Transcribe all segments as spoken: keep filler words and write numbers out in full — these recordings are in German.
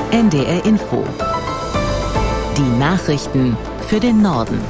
N D R Info. Die Nachrichten für den Norden.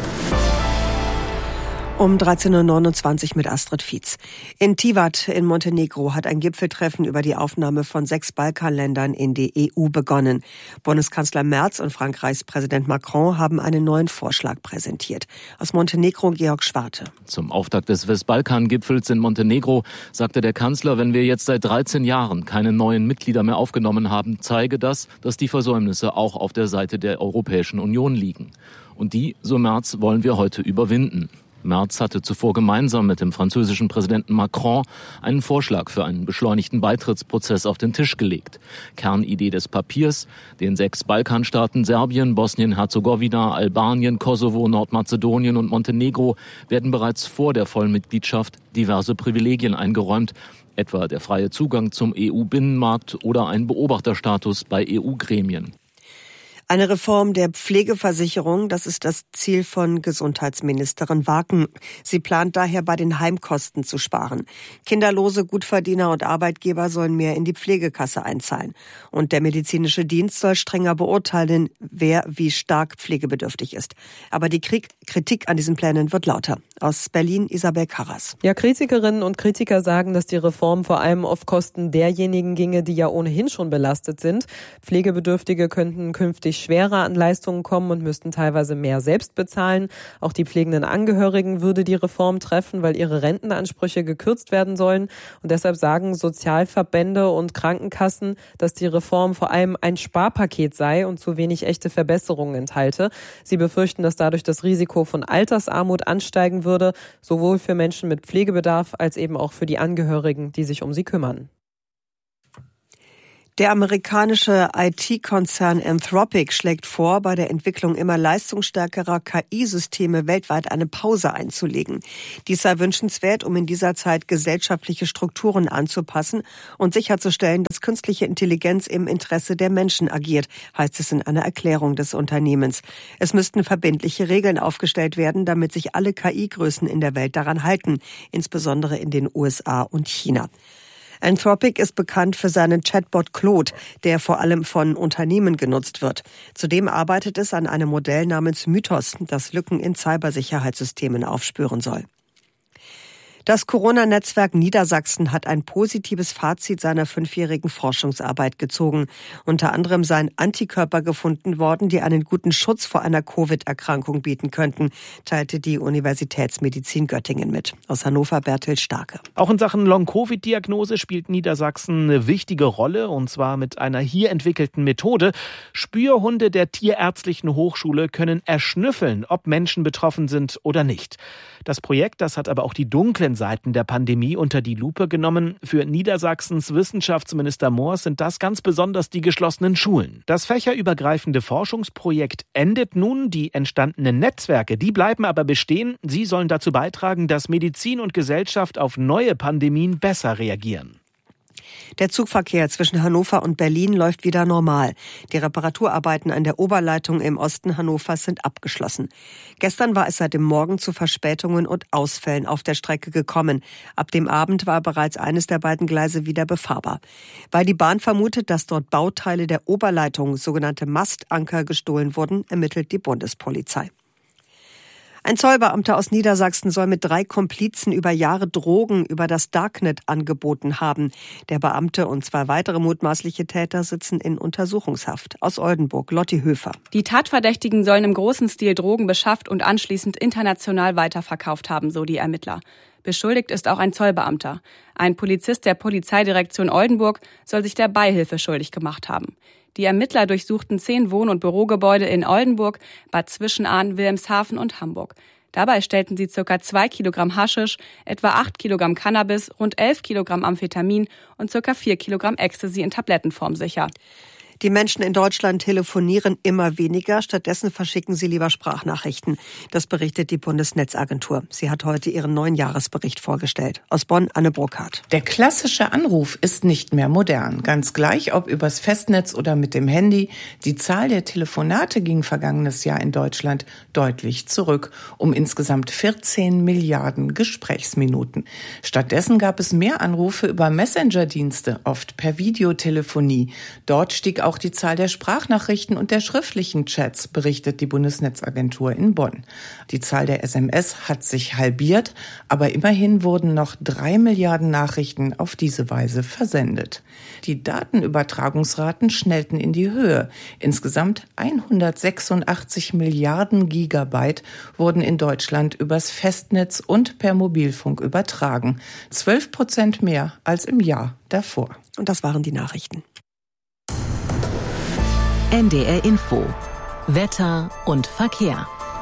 Um dreizehn Uhr neunundzwanzig mit Astrid Fietz. In Tivat in Montenegro hat ein Gipfeltreffen über die Aufnahme von sechs Balkanländern in die E U begonnen. Bundeskanzler Merz und Frankreichs Präsident Macron haben einen neuen Vorschlag präsentiert. Aus Montenegro Georg Schwarte. Zum Auftakt des Westbalkan-Gipfels in Montenegro sagte der Kanzler, wenn wir jetzt seit dreizehn Jahren keine neuen Mitglieder mehr aufgenommen haben, zeige das, dass die Versäumnisse auch auf der Seite der Europäischen Union liegen. Und die, so Merz, wollen wir heute überwinden. Merz hatte zuvor gemeinsam mit dem französischen Präsidenten Macron einen Vorschlag für einen beschleunigten Beitrittsprozess auf den Tisch gelegt. Kernidee des Papiers: den sechs Balkanstaaten Serbien, Bosnien-Herzegowina, Albanien, Kosovo, Nordmazedonien und Montenegro werden bereits vor der Vollmitgliedschaft diverse Privilegien eingeräumt, etwa der freie Zugang zum E U-Binnenmarkt oder ein Beobachterstatus bei E U-Gremien. Eine Reform der Pflegeversicherung, das ist das Ziel von Gesundheitsministerin Waken. Sie plant daher, bei den Heimkosten zu sparen. Kinderlose, Gutverdiener und Arbeitgeber sollen mehr in die Pflegekasse einzahlen. Und der medizinische Dienst soll strenger beurteilen, wer wie stark pflegebedürftig ist. Aber die Kritik an diesen Plänen wird lauter. Aus Berlin Isabel Karras. Ja, Kritikerinnen und Kritiker sagen, dass die Reform vor allem auf Kosten derjenigen ginge, die ja ohnehin schon belastet sind. Pflegebedürftige könnten künftig schwerer an Leistungen kommen und müssten teilweise mehr selbst bezahlen. Auch die pflegenden Angehörigen würde die Reform treffen, weil ihre Rentenansprüche gekürzt werden sollen. Und deshalb sagen Sozialverbände und Krankenkassen, dass die Reform vor allem ein Sparpaket sei und zu wenig echte Verbesserungen enthalte. Sie befürchten, dass dadurch das Risiko von Altersarmut ansteigen würde, sowohl für Menschen mit Pflegebedarf als eben auch für die Angehörigen, die sich um sie kümmern. Der amerikanische I T-Konzern Anthropic schlägt vor, bei der Entwicklung immer leistungsstärkerer K I-Systeme weltweit eine Pause einzulegen. Dies sei wünschenswert, um in dieser Zeit gesellschaftliche Strukturen anzupassen und sicherzustellen, dass künstliche Intelligenz im Interesse der Menschen agiert, heißt es in einer Erklärung des Unternehmens. Es müssten verbindliche Regeln aufgestellt werden, damit sich alle K I-Größen in der Welt daran halten, insbesondere in den U S A und China. Anthropic ist bekannt für seinen Chatbot Claude, der vor allem von Unternehmen genutzt wird. Zudem arbeitet es an einem Modell namens Mythos, das Lücken in Cybersicherheitssystemen aufspüren soll. Das Corona-Netzwerk Niedersachsen hat ein positives Fazit seiner fünfjährigen Forschungsarbeit gezogen. Unter anderem seien Antikörper gefunden worden, die einen guten Schutz vor einer Covid-Erkrankung bieten könnten, teilte die Universitätsmedizin Göttingen mit. Aus Hannover Berthild Starke. Auch in Sachen Long-Covid-Diagnose spielt Niedersachsen eine wichtige Rolle, und zwar mit einer hier entwickelten Methode. Spürhunde der Tierärztlichen Hochschule können erschnüffeln, ob Menschen betroffen sind oder nicht. Das Projekt, das hat aber auch die dunklen Seiten der Pandemie unter die Lupe genommen. Für Niedersachsens Wissenschaftsminister Moors sind das ganz besonders die geschlossenen Schulen. Das fächerübergreifende Forschungsprojekt endet nun. Die entstandenen Netzwerke, die bleiben aber bestehen. Sie sollen dazu beitragen, dass Medizin und Gesellschaft auf neue Pandemien besser reagieren. Der Zugverkehr zwischen Hannover und Berlin läuft wieder normal. Die Reparaturarbeiten an der Oberleitung im Osten Hannovers sind abgeschlossen. Gestern war es seit dem Morgen zu Verspätungen und Ausfällen auf der Strecke gekommen. Ab dem Abend war bereits eines der beiden Gleise wieder befahrbar. Weil die Bahn vermutet, dass dort Bauteile der Oberleitung, sogenannte Mastanker, gestohlen wurden, ermittelt die Bundespolizei. Ein Zollbeamter aus Niedersachsen soll mit drei Komplizen über Jahre Drogen über das Darknet angeboten haben. Der Beamte und zwei weitere mutmaßliche Täter sitzen in Untersuchungshaft. Aus Oldenburg, Lotti Höfer. Die Tatverdächtigen sollen im großen Stil Drogen beschafft und anschließend international weiterverkauft haben, so die Ermittler. Beschuldigt ist auch ein Zollbeamter. Ein Polizist der Polizeidirektion Oldenburg soll sich der Beihilfe schuldig gemacht haben. Die Ermittler durchsuchten zehn Wohn- und Bürogebäude in Oldenburg, Bad Zwischenahn, Wilhelmshaven und Hamburg. Dabei stellten sie ca. zwei Kilogramm Haschisch, etwa acht Kilogramm Cannabis, rund elf Kilogramm Amphetamin und ca. vier Kilogramm Ecstasy in Tablettenform sicher. Die Menschen in Deutschland telefonieren immer weniger, stattdessen verschicken sie lieber Sprachnachrichten. Das berichtet die Bundesnetzagentur. Sie hat heute ihren neuen Jahresbericht vorgestellt. Aus Bonn, Anne Burkhardt. Der klassische Anruf ist nicht mehr modern. Ganz gleich, ob übers Festnetz oder mit dem Handy. Die Zahl der Telefonate ging vergangenes Jahr in Deutschland deutlich zurück, um insgesamt vierzehn Milliarden Gesprächsminuten. Stattdessen gab es mehr Anrufe über Messenger-Dienste, oft per Videotelefonie. Dort stieg auch die Zahl der Sprachnachrichten und der schriftlichen Chats, berichtet die Bundesnetzagentur in Bonn. Die Zahl der S M S hat sich halbiert, aber immerhin wurden noch drei Milliarden Nachrichten auf diese Weise versendet. Die Datenübertragungsraten schnellten in die Höhe. Insgesamt hundertsechsundachtzig Milliarden Gigabyte wurden in Deutschland übers Festnetz und per Mobilfunk übertragen. Zwölf Prozent mehr als im Jahr davor. Und das waren die Nachrichten. N D R Info. Wetter und Verkehr.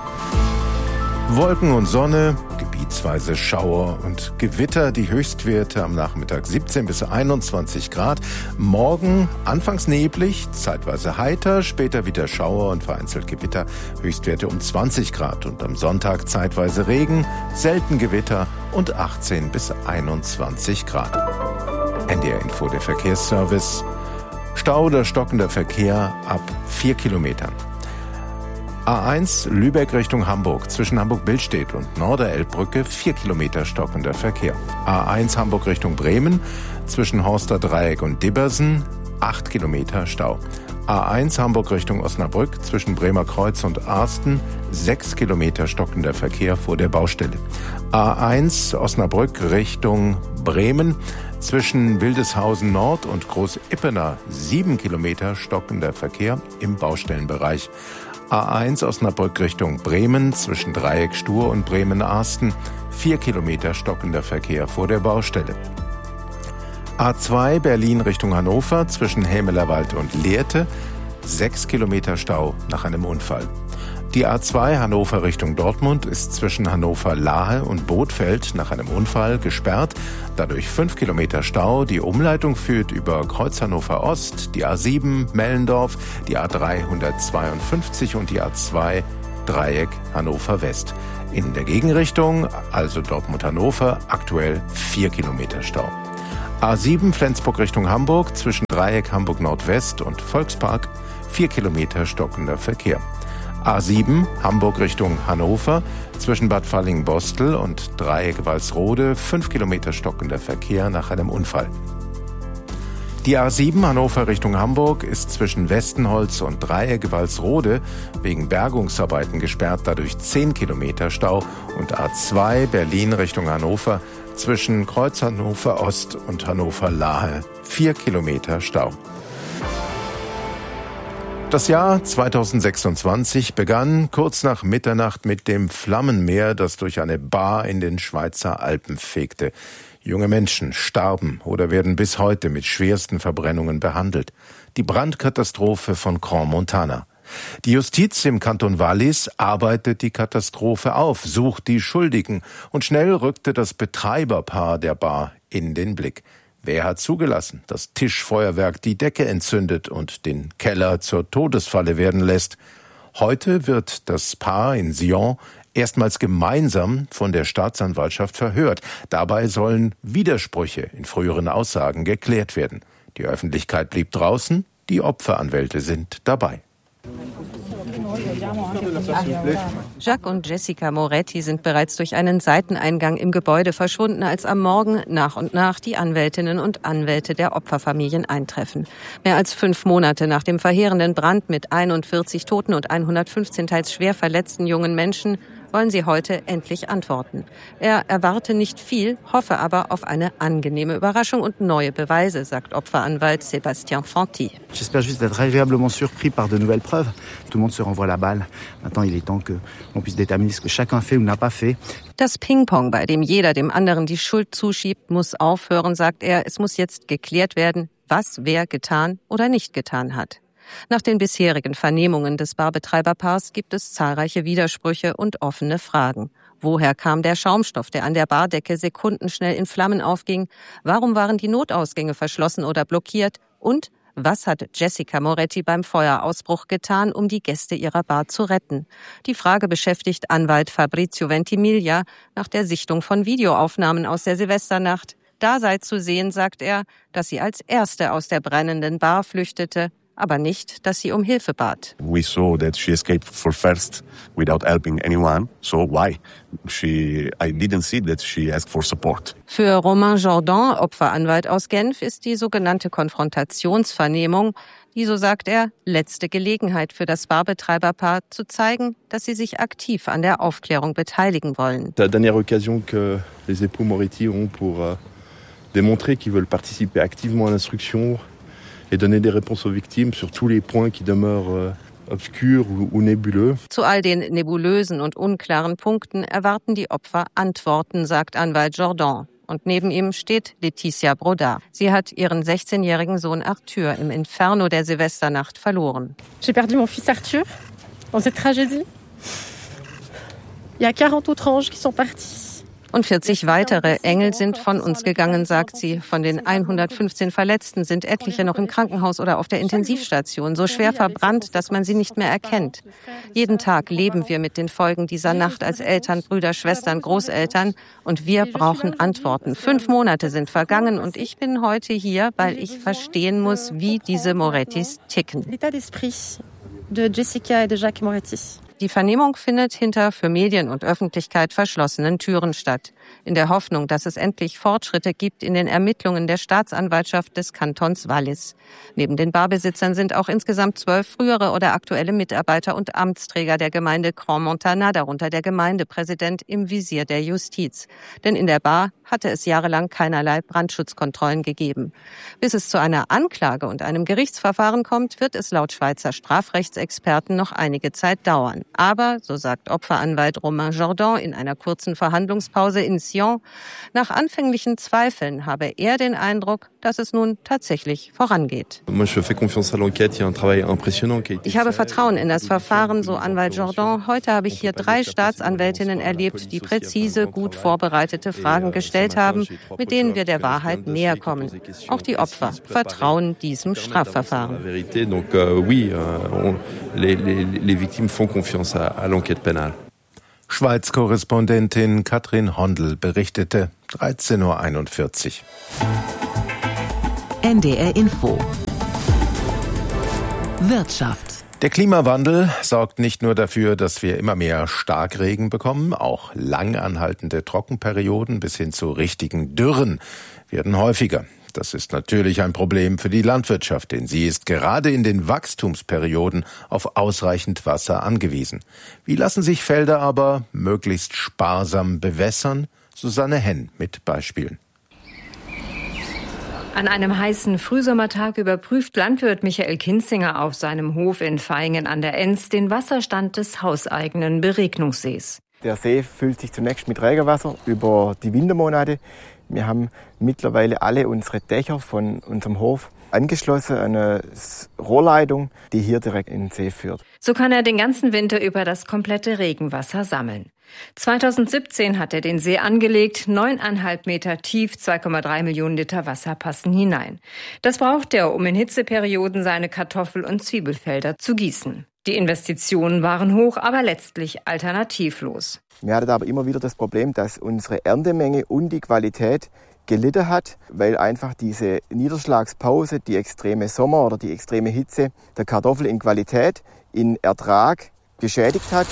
Wolken und Sonne, gebietsweise Schauer und Gewitter, die Höchstwerte am Nachmittag siebzehn bis einundzwanzig Grad. Morgen anfangs neblig, zeitweise heiter, später wieder Schauer und vereinzelt Gewitter, Höchstwerte um zwanzig Grad. Und am Sonntag zeitweise Regen, selten Gewitter und achtzehn bis einundzwanzig Grad. N D R Info, der Verkehrsservice. Stau oder stockender Verkehr ab vier Kilometern. A eins Lübeck Richtung Hamburg, zwischen Hamburg-Billstedt und Norderelbbrücke vier Kilometer stockender Verkehr. A eins Hamburg Richtung Bremen, zwischen Horster Dreieck und Dibbersen acht Kilometer Stau. A eins Hamburg Richtung Osnabrück, zwischen Bremer Kreuz und Arsten sechs Kilometer stockender Verkehr vor der Baustelle. A eins Osnabrück Richtung Bremen, zwischen Wildeshausen Nord und Groß-Ippener sieben Kilometer stockender Verkehr im Baustellenbereich. A eins Osnabrück Richtung Bremen, zwischen Dreieck Stur und Bremen-Arsten vier Kilometer stockender Verkehr vor der Baustelle. A zwei Berlin Richtung Hannover, zwischen Hämelerwald und Lehrte sechs Kilometer Stau nach einem Unfall. Die A zwei Hannover Richtung Dortmund ist zwischen Hannover-Lahe und Bothfeld nach einem Unfall gesperrt. Dadurch fünf Kilometer Stau. Die Umleitung führt über Kreuz Hannover Ost, die A sieben Mellendorf, die A dreihundertzweiundfünfzig und die A zwei Dreieck Hannover West. In der Gegenrichtung, also Dortmund-Hannover, aktuell vier Kilometer Stau. A sieben Flensburg Richtung Hamburg, zwischen Dreieck Hamburg Nordwest und Volkspark vier Kilometer stockender Verkehr. A sieben Hamburg Richtung Hannover, zwischen Bad Falling-Bostel und Dreieck Walsrode fünf Kilometer stockender Verkehr nach einem Unfall. Die A sieben Hannover Richtung Hamburg ist zwischen Westenholz und Dreieck Walsrode wegen Bergungsarbeiten gesperrt, dadurch zehn Kilometer Stau. Und A zwei Berlin Richtung Hannover zwischen Kreuz Hannover Ost und Hannover-Lahe vier Kilometer Stau. Das Jahr zweitausendsechsundzwanzig begann kurz nach Mitternacht mit dem Flammenmeer, das durch eine Bar in den Schweizer Alpen fegte. Junge Menschen starben oder werden bis heute mit schwersten Verbrennungen behandelt. Die Brandkatastrophe von Crans-Montana. Die Justiz im Kanton Wallis arbeitet die Katastrophe auf, sucht die Schuldigen und schnell rückte das Betreiberpaar der Bar in den Blick. Wer hat zugelassen, dass Tischfeuerwerk die Decke entzündet und den Keller zur Todesfalle werden lässt? Heute wird das Paar in Sion erstmals gemeinsam von der Staatsanwaltschaft verhört. Dabei sollen Widersprüche in früheren Aussagen geklärt werden. Die Öffentlichkeit blieb draußen, die Opferanwälte sind dabei. Jacques und Jessica Moretti sind bereits durch einen Seiteneingang im Gebäude verschwunden, als am Morgen nach und nach die Anwältinnen und Anwälte der Opferfamilien eintreffen. Mehr als fünf Monate nach dem verheerenden Brand mit einundvierzig Toten und hundertfünfzehn teils schwer verletzten jungen Menschen wollen sie heute endlich antworten. Er erwarte nicht viel, hoffe aber auf eine angenehme Überraschung und neue Beweise, sagt Opferanwalt Sébastien Fanti. J'espère juste être agréablement surpris par de nouvelles preuves. Tout le monde se renvoie la balle. Maintenant, il est temps que l'on puisse déterminer ce que chacun fait ou n'a pas fait. Das Ping-Pong, bei dem jeder dem anderen die Schuld zuschiebt, muss aufhören, sagt er. Es muss jetzt geklärt werden, was wer getan oder nicht getan hat. Nach den bisherigen Vernehmungen des Barbetreiberpaars gibt es zahlreiche Widersprüche und offene Fragen. Woher kam der Schaumstoff, der an der Bardecke sekundenschnell in Flammen aufging? Warum waren die Notausgänge verschlossen oder blockiert? Und was hat Jessica Moretti beim Feuerausbruch getan, um die Gäste ihrer Bar zu retten? Die Frage beschäftigt Anwalt Fabrizio Ventimiglia nach der Sichtung von Videoaufnahmen aus der Silvesternacht. Da sei zu sehen, sagt er, dass sie als Erste aus der brennenden Bar flüchtete, aber nicht, dass sie um Hilfe bat. We saw that she escaped for first without helping anyone. So why? She, I didn't see that she asked for support. Für Romain Jordan, Opferanwalt aus Genf, ist die sogenannte Konfrontationsvernehmung die, so sagt er, letzte Gelegenheit für das Barbetreiberpaar zu zeigen, dass sie sich aktiv an der Aufklärung beteiligen wollen. La dernière occasion que les époux Moretti ont pour euh, démontrer qu'ils veulent participer activement à l'instruction et donner des réponses aux victimes sur tous les points qui demeurent euh, obscurs ou, ou nébuleux. Zu all den nebulösen und unklaren Punkten erwarten die Opfer Antworten, sagt Anwalt Jordan. Und neben ihm steht Laetitia Brodard. Sie hat ihren sechzehnjährigen Sohn Arthur im Inferno der Silvesternacht verloren. J'ai perdu mon fils Arthur dans cette tragédie. Il y a quarante autres anges qui sont partis. Und vierzig weitere Engel sind von uns gegangen, sagt sie. Von den hundertfünfzehn Verletzten sind etliche noch im Krankenhaus oder auf der Intensivstation, so schwer verbrannt, dass man sie nicht mehr erkennt. Jeden Tag leben wir mit den Folgen dieser Nacht als Eltern, Brüder, Schwestern, Großeltern. Und wir brauchen Antworten. Fünf Monate sind vergangen und ich bin heute hier, weil ich verstehen muss, wie diese Morettis ticken. L'état d'esprit de Jessica et de Jacques Moretti. Die Vernehmung findet hinter für Medien und Öffentlichkeit verschlossenen Türen statt. In der Hoffnung, dass es endlich Fortschritte gibt in den Ermittlungen der Staatsanwaltschaft des Kantons Wallis. Neben den Barbesitzern sind auch insgesamt zwölf frühere oder aktuelle Mitarbeiter und Amtsträger der Gemeinde Grand Montana, darunter der Gemeindepräsident, im Visier der Justiz. Denn in der Bar hatte es jahrelang keinerlei Brandschutzkontrollen gegeben. Bis es zu einer Anklage und einem Gerichtsverfahren kommt, wird es laut Schweizer Strafrechtsexperten noch einige Zeit dauern. Aber, so sagt Opferanwalt Romain Jordan in einer kurzen Verhandlungspause in Sion, nach anfänglichen Zweifeln habe er den Eindruck, dass es nun tatsächlich vorangeht. Ich habe Vertrauen in das Verfahren, so Anwalt Jordan. Heute habe ich hier drei Staatsanwältinnen erlebt, die präzise, gut vorbereitete Fragen gestellt haben, mit denen wir der Wahrheit näher kommen. Auch die Opfer vertrauen diesem Strafverfahren. Schweiz-Korrespondentin Katrin Hondel berichtete, dreizehn Uhr einundvierzig. N D R Info. Wirtschaft. Der Klimawandel sorgt nicht nur dafür, dass wir immer mehr Starkregen bekommen, auch lang anhaltende Trockenperioden bis hin zu richtigen Dürren werden häufiger. Das ist natürlich ein Problem für die Landwirtschaft, denn sie ist gerade in den Wachstumsperioden auf ausreichend Wasser angewiesen. Wie lassen sich Felder aber möglichst sparsam bewässern? Susanne Henn mit Beispielen. An einem heißen Frühsommertag überprüft Landwirt Michael Kinzinger auf seinem Hof in Vaihingen an der Enz den Wasserstand des hauseigenen Beregnungssees. Der See füllt sich zunächst mit Regenwasser über die Wintermonate. Wir haben mittlerweile alle unsere Dächer von unserem Hof angeschlossen an eine Rohrleitung, die hier direkt in den See führt. So kann er den ganzen Winter über das komplette Regenwasser sammeln. zweitausendsiebzehn hat er den See angelegt, neuneinhalb Meter tief, zwei Komma drei Millionen Liter Wasser passen hinein. Das braucht er, um in Hitzeperioden seine Kartoffel- und Zwiebelfelder zu gießen. Die Investitionen waren hoch, aber letztlich alternativlos. Wir hatten aber immer wieder das Problem, dass unsere Erntemenge und die Qualität gelitten hat, weil einfach diese Niederschlagspause, die extreme Sommer oder die extreme Hitze der Kartoffel in Qualität, in Ertrag geschädigt hat.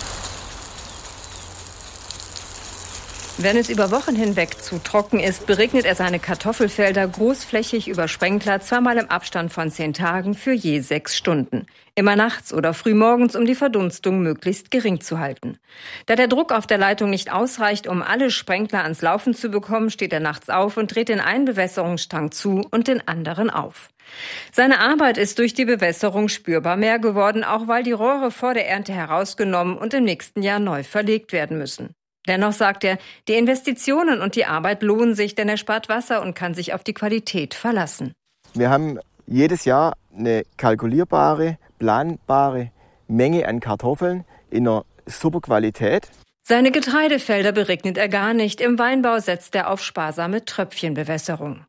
Wenn es über Wochen hinweg zu trocken ist, beregnet er seine Kartoffelfelder großflächig über Sprenkler, zweimal im Abstand von zehn Tagen für je sechs Stunden. Immer nachts oder frühmorgens, um die Verdunstung möglichst gering zu halten. Da der Druck auf der Leitung nicht ausreicht, um alle Sprenkler ans Laufen zu bekommen, steht er nachts auf und dreht den einen Bewässerungsstrang zu und den anderen auf. Seine Arbeit ist durch die Bewässerung spürbar mehr geworden, auch weil die Rohre vor der Ernte herausgenommen und im nächsten Jahr neu verlegt werden müssen. Dennoch sagt er, die Investitionen und die Arbeit lohnen sich, denn er spart Wasser und kann sich auf die Qualität verlassen. Wir haben jedes Jahr eine kalkulierbare, planbare Menge an Kartoffeln in einer super Qualität. Seine Getreidefelder beregnet er gar nicht. Im Weinbau setzt er auf sparsame Tröpfchenbewässerung.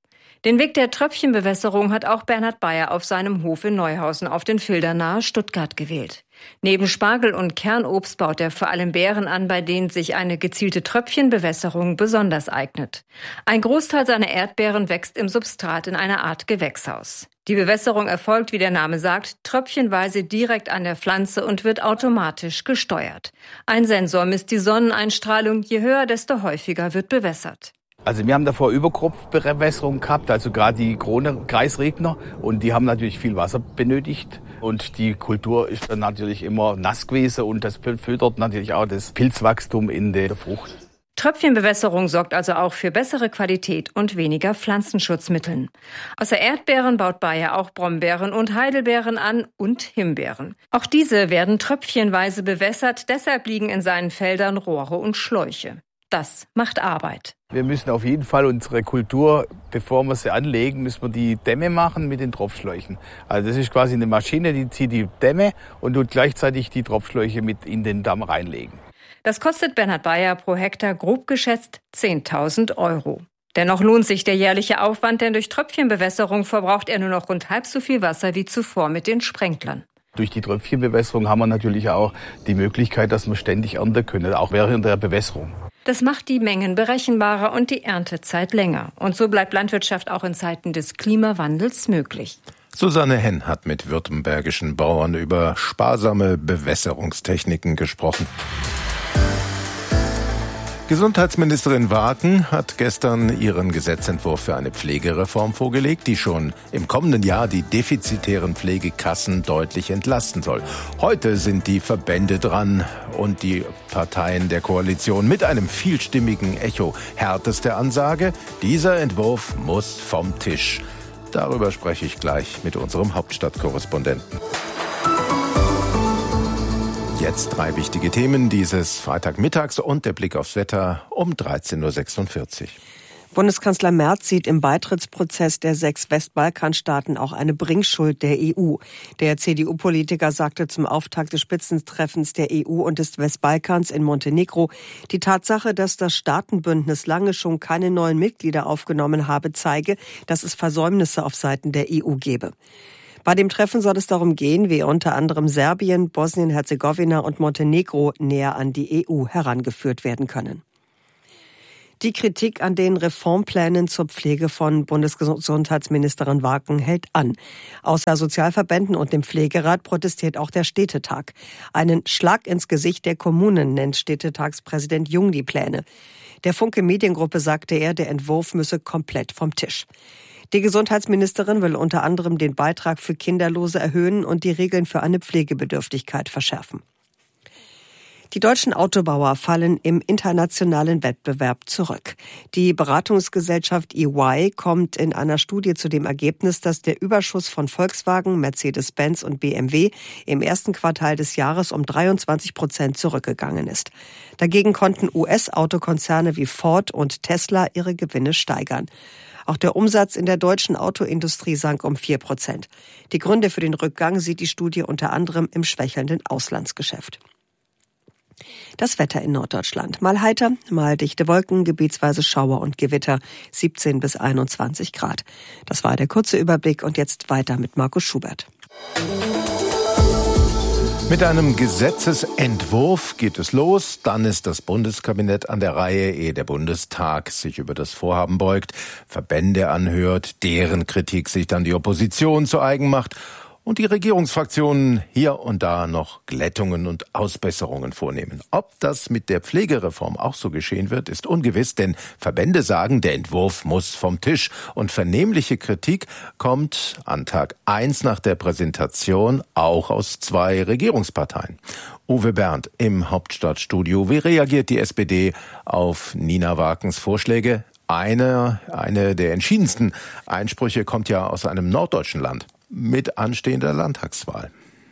Den Weg der Tröpfchenbewässerung hat auch Bernhard Bayer auf seinem Hof in Neuhausen auf den Fildern nahe Stuttgart gewählt. Neben Spargel und Kernobst baut er vor allem Beeren an, bei denen sich eine gezielte Tröpfchenbewässerung besonders eignet. Ein Großteil seiner Erdbeeren wächst im Substrat in einer Art Gewächshaus. Die Bewässerung erfolgt, wie der Name sagt, tröpfchenweise direkt an der Pflanze und wird automatisch gesteuert. Ein Sensor misst die Sonneneinstrahlung, je höher, desto häufiger wird bewässert. Also wir haben davor Überkropfbewässerung gehabt, also gerade die Krone-Kreisregner, und die haben natürlich viel Wasser benötigt und die Kultur ist dann natürlich immer nass gewesen und das fördert natürlich auch das Pilzwachstum in der Frucht. Tröpfchenbewässerung sorgt also auch für bessere Qualität und weniger Pflanzenschutzmitteln. Außer Erdbeeren baut Bayer auch Brombeeren und Heidelbeeren an und Himbeeren. Auch diese werden tröpfchenweise bewässert, deshalb liegen in seinen Feldern Rohre und Schläuche. Das macht Arbeit. Wir müssen auf jeden Fall unsere Kultur, bevor wir sie anlegen, müssen wir die Dämme machen mit den Tropfschläuchen. Also das ist quasi eine Maschine, die zieht die Dämme und tut gleichzeitig die Tropfschläuche mit in den Damm reinlegen. Das kostet Bernhard Bayer pro Hektar grob geschätzt zehntausend Euro. Dennoch lohnt sich der jährliche Aufwand, denn durch Tröpfchenbewässerung verbraucht er nur noch rund halb so viel Wasser wie zuvor mit den Sprenklern. Durch die Tröpfchenbewässerung haben wir natürlich auch die Möglichkeit, dass wir ständig ernten können, auch während der Bewässerung. Das macht die Mengen berechenbarer und die Erntezeit länger. Und so bleibt Landwirtschaft auch in Zeiten des Klimawandels möglich. Susanne Henn hat mit württembergischen Bauern über sparsame Bewässerungstechniken gesprochen. Gesundheitsministerin Waken hat gestern ihren Gesetzentwurf für eine Pflegereform vorgelegt, die schon im kommenden Jahr die defizitären Pflegekassen deutlich entlasten soll. Heute sind die Verbände dran und die Parteien der Koalition mit einem vielstimmigen Echo. Härteste Ansage: Dieser Entwurf muss vom Tisch. Darüber spreche ich gleich mit unserem Hauptstadtkorrespondenten. Jetzt drei wichtige Themen dieses Freitagmittags und der Blick aufs Wetter um dreizehn Uhr sechsundvierzig. Bundeskanzler Merz sieht im Beitrittsprozess der sechs Westbalkanstaaten auch eine Bringschuld der E U. Der C D U-Politiker sagte zum Auftakt des Spitzentreffens der E U und des Westbalkans in Montenegro, die Tatsache, dass das Staatenbündnis lange schon keine neuen Mitglieder aufgenommen habe, zeige, dass es Versäumnisse auf Seiten der E U gebe. Bei dem Treffen soll es darum gehen, wie unter anderem Serbien, Bosnien-Herzegowina und Montenegro näher an die E U herangeführt werden können. Die Kritik an den Reformplänen zur Pflege von Bundesgesundheitsministerin Waken hält an. Außer Sozialverbänden und dem Pflegerat protestiert auch der Städtetag. Einen Schlag ins Gesicht der Kommunen nennt Städtetagspräsident Jung die Pläne. Der Funke Mediengruppe sagte er, der Entwurf müsse komplett vom Tisch. Die Gesundheitsministerin will unter anderem den Beitrag für Kinderlose erhöhen und die Regeln für eine Pflegebedürftigkeit verschärfen. Die deutschen Autobauer fallen im internationalen Wettbewerb zurück. Die Beratungsgesellschaft E Y kommt in einer Studie zu dem Ergebnis, dass der Überschuss von Volkswagen, Mercedes-Benz und B M W im ersten Quartal des Jahres um dreiundzwanzig Prozent zurückgegangen ist. Dagegen konnten U S-Autokonzerne wie Ford und Tesla ihre Gewinne steigern. Auch der Umsatz in der deutschen Autoindustrie sank um vier Prozent. Die Gründe für den Rückgang sieht die Studie unter anderem im schwächelnden Auslandsgeschäft. Das Wetter in Norddeutschland. Mal heiter, mal dichte Wolken, gebietsweise Schauer und Gewitter, siebzehn bis einundzwanzig Grad. Das war der kurze Überblick und jetzt weiter mit Markus Schubert. Mit einem Gesetzesentwurf geht es los, dann ist das Bundeskabinett an der Reihe, ehe der Bundestag sich über das Vorhaben beugt, Verbände anhört, deren Kritik sich dann die Opposition zu eigen macht und die Regierungsfraktionen hier und da noch Glättungen und Ausbesserungen vornehmen. Ob das mit der Pflegereform auch so geschehen wird, ist ungewiss, denn Verbände sagen, der Entwurf muss vom Tisch. Und vernehmliche Kritik kommt an Tag eins nach der Präsentation auch aus zwei Regierungsparteien. Uwe Berndt im Hauptstadtstudio. Wie reagiert die S P D auf Nina Wakens Vorschläge? Eine, eine der entschiedensten Einsprüche kommt ja aus einem norddeutschen Land mit anstehender Landtagswahl.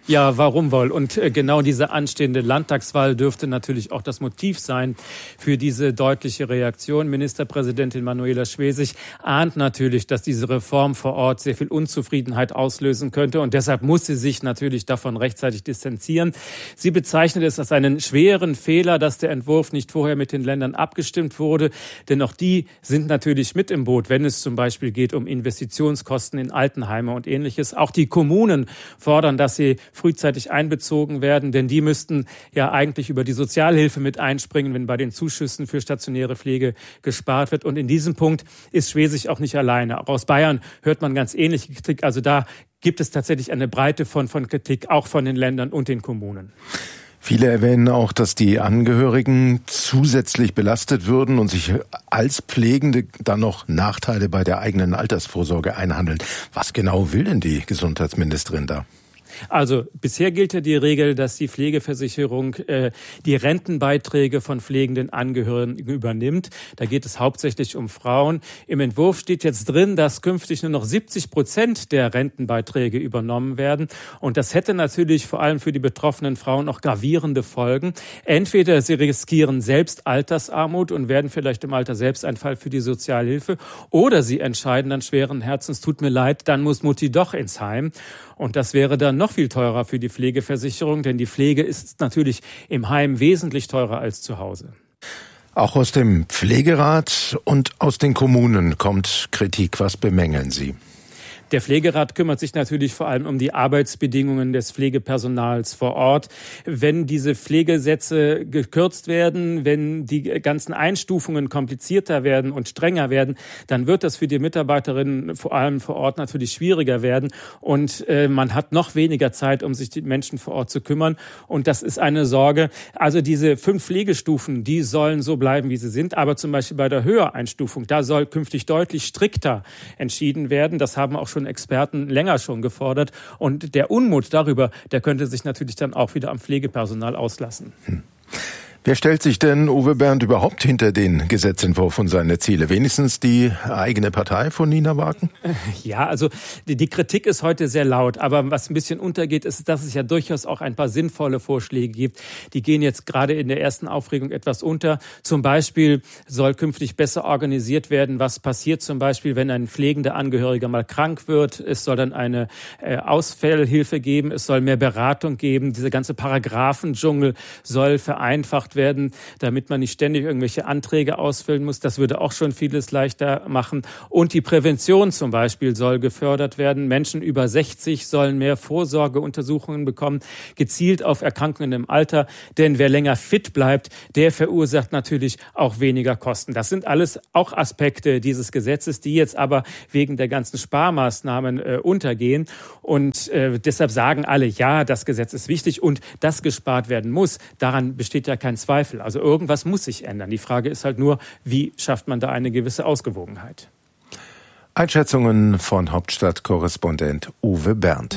Ja, warum wohl? Und genau diese anstehende Landtagswahl dürfte natürlich auch das Motiv sein für diese deutliche Reaktion. Ministerpräsidentin Manuela Schwesig ahnt natürlich, dass diese Reform vor Ort sehr viel Unzufriedenheit auslösen könnte. Und deshalb muss sie sich natürlich davon rechtzeitig distanzieren. Sie bezeichnet es als einen schweren Fehler, dass der Entwurf nicht vorher mit den Ländern abgestimmt wurde. Denn auch die sind natürlich mit im Boot, wenn es zum Beispiel geht um Investitionskosten in Altenheime und Ähnliches. Auch die Kommunen fordern, dass sie frühzeitig einbezogen werden, denn die müssten ja eigentlich über die Sozialhilfe mit einspringen, wenn bei den Zuschüssen für stationäre Pflege gespart wird. Und in diesem Punkt ist Schwesig auch nicht alleine. Auch aus Bayern hört man ganz ähnliche Kritik. Also da gibt es tatsächlich eine Breite von, von Kritik, auch von den Ländern und den Kommunen. Viele erwähnen auch, dass die Angehörigen zusätzlich belastet würden und sich als Pflegende dann noch Nachteile bei der eigenen Altersvorsorge einhandeln. Was genau will denn die Gesundheitsministerin da? Also bisher gilt ja die Regel, dass die Pflegeversicherung äh, die Rentenbeiträge von pflegenden Angehörigen übernimmt. Da geht es hauptsächlich um Frauen. Im Entwurf steht jetzt drin, dass künftig nur noch siebzig Prozent der Rentenbeiträge übernommen werden. Und das hätte natürlich vor allem für die betroffenen Frauen auch gravierende Folgen. Entweder sie riskieren selbst Altersarmut und werden vielleicht im Alter selbst ein Fall für die Sozialhilfe, oder sie entscheiden dann schweren Herzens, tut mir leid, dann muss Mutti doch ins Heim. Und das wäre dann noch viel teurer für die Pflegeversicherung, denn die Pflege ist natürlich im Heim wesentlich teurer als zu Hause. Auch aus dem Pflegerat und aus den Kommunen kommt Kritik. Was bemängeln Sie? Der Pflegerat kümmert sich natürlich vor allem um die Arbeitsbedingungen des Pflegepersonals vor Ort. Wenn diese Pflegesätze gekürzt werden, wenn die ganzen Einstufungen komplizierter werden und strenger werden, dann wird das für die Mitarbeiterinnen vor allem vor Ort natürlich schwieriger werden. Und äh, man hat noch weniger Zeit, um sich die Menschen vor Ort zu kümmern. Und das ist eine Sorge. Also diese fünf Pflegestufen, die sollen so bleiben, wie sie sind. Aber zum Beispiel bei der Höhereinstufung, da soll künftig deutlich strikter entschieden werden. Das haben auch schon Experten länger schon gefordert. Und der Unmut darüber, der könnte sich natürlich dann auch wieder am Pflegepersonal auslassen. Hm. Wer stellt sich denn, Uwe Bernd, überhaupt hinter den Gesetzentwurf und seine Ziele? Wenigstens die eigene Partei von Nina Wagen? Ja, also die, die Kritik ist heute sehr laut. Aber was ein bisschen untergeht, ist, dass es ja durchaus auch ein paar sinnvolle Vorschläge gibt. Die gehen jetzt gerade in der ersten Aufregung etwas unter. Zum Beispiel soll künftig besser organisiert werden, was passiert zum Beispiel, wenn ein pflegender Angehöriger mal krank wird. Es soll dann eine äh, Ausfallhilfe geben. Es soll mehr Beratung geben. Dieser ganze Paragraphendschungel soll vereinfacht werden, damit man nicht ständig irgendwelche Anträge ausfüllen muss. Das würde auch schon vieles leichter machen. Und die Prävention zum Beispiel soll gefördert werden. Menschen über sechzig sollen mehr Vorsorgeuntersuchungen bekommen, gezielt auf Erkrankungen im Alter. Denn wer länger fit bleibt, der verursacht natürlich auch weniger Kosten. Das sind alles auch Aspekte dieses Gesetzes, die jetzt aber wegen der ganzen Sparmaßnahmen äh, untergehen. Und äh, deshalb sagen alle, ja, das Gesetz ist wichtig und dass gespart werden muss. Daran besteht ja kein Zweifel. Also irgendwas muss sich ändern. Die Frage ist halt nur, wie schafft man da eine gewisse Ausgewogenheit? Einschätzungen von Hauptstadtkorrespondent Uwe Bernd.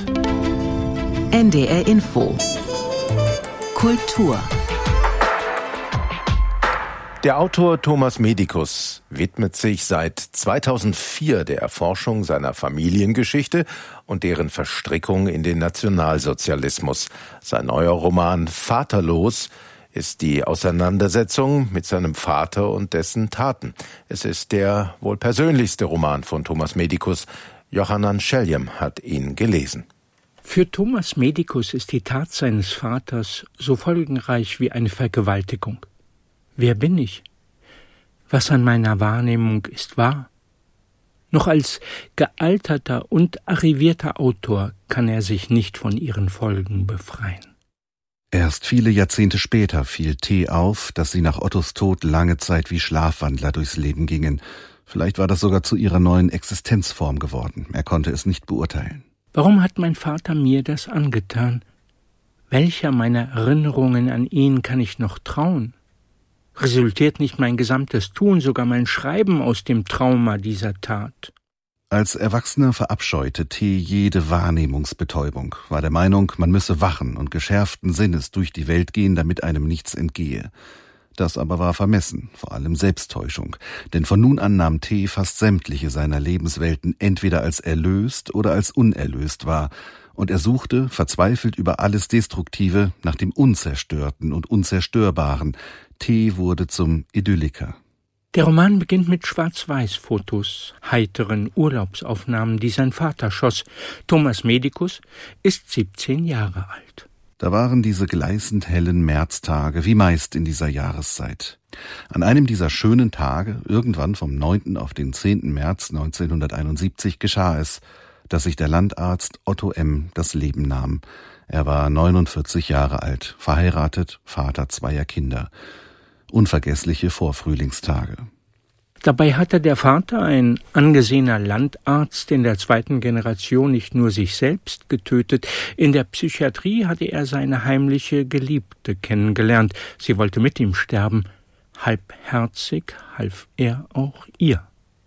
N D R Info. Kultur. Der Autor Thomas Medikus widmet sich seit zweitausendvier der Erforschung seiner Familiengeschichte und deren Verstrickung in den Nationalsozialismus. Sein neuer Roman Vaterlos ist die Auseinandersetzung mit seinem Vater und dessen Taten. Es ist der wohl persönlichste Roman von Thomas Medikus. Johannan Scheljem hat ihn gelesen. Für Thomas Medikus ist die Tat seines Vaters so folgenreich wie eine Vergewaltigung. Wer bin ich? Was an meiner Wahrnehmung ist wahr? Noch als gealterter und arrivierter Autor kann er sich nicht von ihren Folgen befreien. Erst viele Jahrzehnte später fiel T. auf, dass sie nach Ottos Tod lange Zeit wie Schlafwandler durchs Leben gingen. Vielleicht war das sogar zu ihrer neuen Existenzform geworden. Er konnte es nicht beurteilen. Warum hat mein Vater mir das angetan? Welcher meiner Erinnerungen an ihn kann ich noch trauen? Resultiert nicht mein gesamtes Tun, sogar mein Schreiben aus dem Trauma dieser Tat? Als Erwachsener verabscheute T. jede Wahrnehmungsbetäubung, war der Meinung, man müsse wachen und geschärften Sinnes durch die Welt gehen, damit einem nichts entgehe. Das aber war vermessen, vor allem Selbsttäuschung. Denn von nun an nahm T. fast sämtliche seiner Lebenswelten entweder als erlöst oder als unerlöst wahr. Und er suchte, verzweifelt über alles Destruktive, nach dem Unzerstörten und Unzerstörbaren. T. wurde zum Idylliker. Der Roman beginnt mit Schwarz-Weiß-Fotos, heiteren Urlaubsaufnahmen, die sein Vater schoss. Thomas Medikus ist siebzehn Jahre alt. Da waren diese gleißend hellen Märztage, wie meist in dieser Jahreszeit. An einem dieser schönen Tage, irgendwann vom neunten auf den zehnten März neunzehnhunderteinundsiebzig, geschah es, dass sich der Landarzt Otto M. das Leben nahm. Er war neunundvierzig Jahre alt, verheiratet, Vater zweier Kinder. Unvergessliche Vorfrühlingstage. Dabei hatte der Vater, ein angesehener Landarzt in der zweiten Generation, nicht nur sich selbst getötet. In der Psychiatrie hatte er seine heimliche Geliebte kennengelernt. Sie wollte mit ihm sterben. Halbherzig half er auch ihr.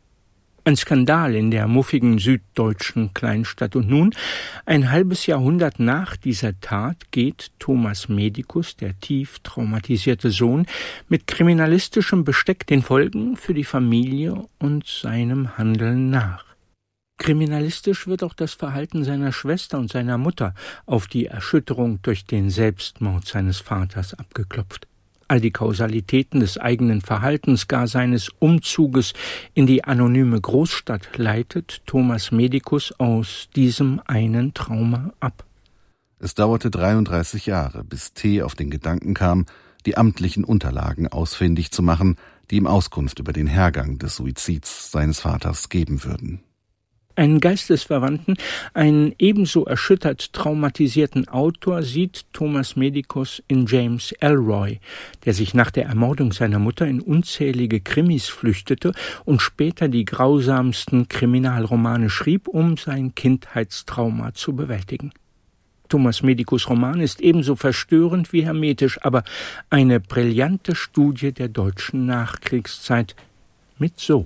Ein Skandal in der muffigen süddeutschen Kleinstadt. Und nun, ein halbes Jahrhundert nach dieser Tat, geht Thomas Medikus, der tief traumatisierte Sohn, mit kriminalistischem Besteck den Folgen für die Familie und seinem Handeln nach. Kriminalistisch wird auch das Verhalten seiner Schwester und seiner Mutter auf die Erschütterung durch den Selbstmord seines Vaters abgeklopft. All die Kausalitäten des eigenen Verhaltens, gar seines Umzuges in die anonyme Großstadt leitet Thomas Medikus aus diesem einen Trauma ab. Es dauerte dreiunddreißig Jahre, bis T. auf den Gedanken kam, die amtlichen Unterlagen ausfindig zu machen, die ihm Auskunft über den Hergang des Suizids seines Vaters geben würden. Einen Geistesverwandten, einen ebenso erschüttert traumatisierten Autor sieht Thomas Medikus in James Ellroy, der sich nach der Ermordung seiner Mutter in unzählige Krimis flüchtete und später die grausamsten Kriminalromane schrieb, um sein Kindheitstrauma zu bewältigen. Thomas Medikus' Roman ist ebenso verstörend wie hermetisch, aber eine brillante Studie der deutschen Nachkriegszeit mit Sog.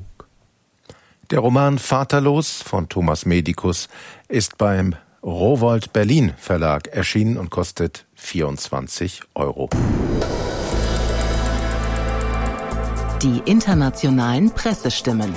Der Roman Vaterlos von Thomas Medikus ist beim Rowohlt Berlin Verlag erschienen und kostet vierundzwanzig Euro. Die internationalen Pressestimmen.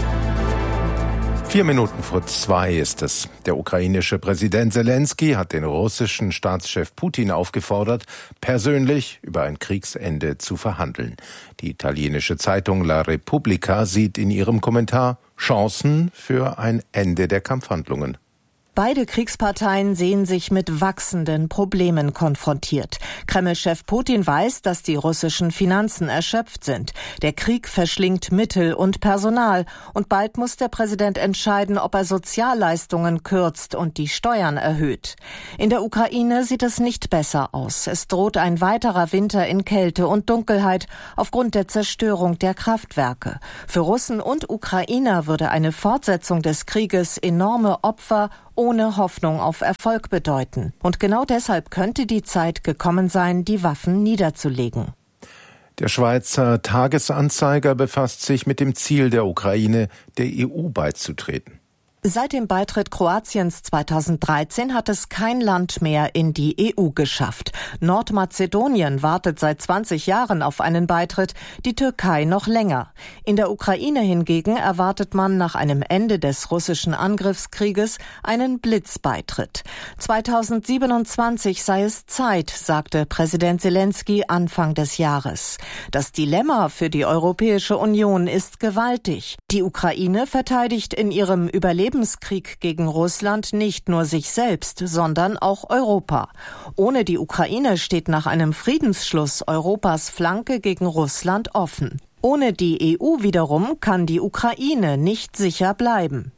Vier Minuten vor zwei ist es. Der ukrainische Präsident Zelensky hat den russischen Staatschef Putin aufgefordert, persönlich über ein Kriegsende zu verhandeln. Die italienische Zeitung La Repubblica sieht in ihrem Kommentar Chancen für ein Ende der Kampfhandlungen. Beide Kriegsparteien sehen sich mit wachsenden Problemen konfrontiert. Kreml-Chef Putin weiß, dass die russischen Finanzen erschöpft sind. Der Krieg verschlingt Mittel und Personal. Und bald muss der Präsident entscheiden, ob er Sozialleistungen kürzt und die Steuern erhöht. In der Ukraine sieht es nicht besser aus. Es droht ein weiterer Winter in Kälte und Dunkelheit aufgrund der Zerstörung der Kraftwerke. Für Russen und Ukrainer würde eine Fortsetzung des Krieges enorme Opfer ohne Hoffnung auf Erfolg bedeuten. Und genau deshalb könnte die Zeit gekommen sein, die Waffen niederzulegen. Der Schweizer Tagesanzeiger befasst sich mit dem Ziel der Ukraine, der E U beizutreten. Seit dem Beitritt Kroatiens zweitausenddreizehn hat es kein Land mehr in die E U geschafft. Nordmazedonien wartet seit zwanzig Jahren auf einen Beitritt, die Türkei noch länger. In der Ukraine hingegen erwartet man nach einem Ende des russischen Angriffskrieges einen Blitzbeitritt. zweitausendsiebenundzwanzig sei es Zeit, sagte Präsident Zelensky Anfang des Jahres. Das Dilemma für die Europäische Union ist gewaltig. Die Ukraine verteidigt in ihrem Überlebenskrieg gegen Russland nicht nur sich selbst, sondern auch Europa. Ohne die Ukraine steht nach einem Friedensschluss Europas Flanke gegen Russland offen. Ohne die E U wiederum kann die Ukraine nicht sicher bleiben.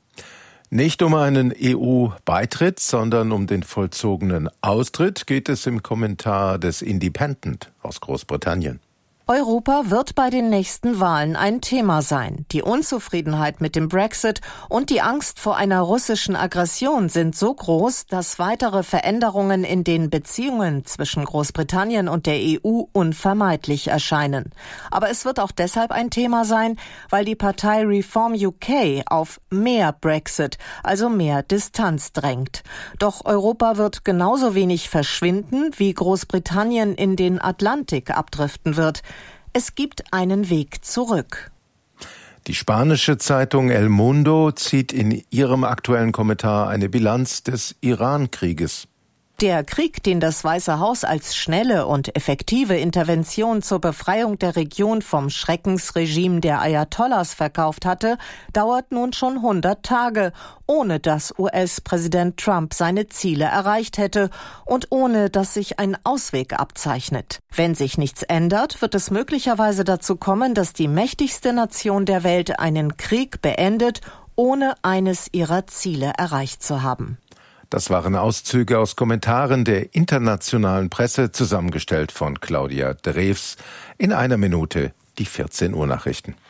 Nicht um einen E U-Beitritt, sondern um den vollzogenen Austritt geht es im Kommentar des Independent aus Großbritannien. Europa wird bei den nächsten Wahlen ein Thema sein. Die Unzufriedenheit mit dem Brexit und die Angst vor einer russischen Aggression sind so groß, dass weitere Veränderungen in den Beziehungen zwischen Großbritannien und der E U unvermeidlich erscheinen. Aber es wird auch deshalb ein Thema sein, weil die Partei Reform U K auf mehr Brexit, also mehr Distanz drängt. Doch Europa wird genauso wenig verschwinden, wie Großbritannien in den Atlantik abdriften wird. Es gibt einen Weg zurück. Die spanische Zeitung El Mundo zieht in ihrem aktuellen Kommentar eine Bilanz des Iran-Krieges. Der Krieg, den das Weiße Haus als schnelle und effektive Intervention zur Befreiung der Region vom Schreckensregime der Ayatollahs verkauft hatte, dauert nun schon hundert Tage, ohne dass U S-Präsident Trump seine Ziele erreicht hätte und ohne dass sich ein Ausweg abzeichnet. Wenn sich nichts ändert, wird es möglicherweise dazu kommen, dass die mächtigste Nation der Welt einen Krieg beendet, ohne eines ihrer Ziele erreicht zu haben. Das waren Auszüge aus Kommentaren der internationalen Presse, zusammengestellt von Claudia Drews. In einer Minute die vierzehn Uhr Nachrichten.